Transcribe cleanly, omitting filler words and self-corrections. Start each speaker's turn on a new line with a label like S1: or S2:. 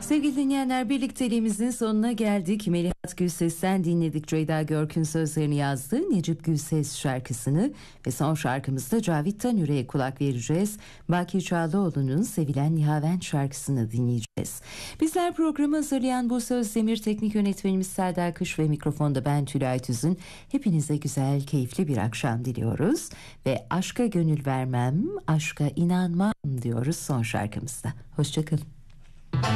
S1: Sevgili dinleyenler, birlikteliğimizin sonuna geldik. Melihat Gülses'ten dinledik Ceyda Görk'ün sözlerini yazdığı Necip Gülses şarkısını ve son şarkımızda Cavit Tanür'e kulak vereceğiz. Baki Çağlıoğlu'nun sevilen Nihavent şarkısını dinleyeceğiz. Bizler programı hazırlayan Buse Özdemir, teknik yönetmenimiz Serdar Kış ve mikrofonda ben Tülay Tüzün. Hepinize güzel, keyifli bir akşam diliyoruz ve aşka gönül vermem, aşka inanmam diyoruz son şarkımızda. Hoşçakalın.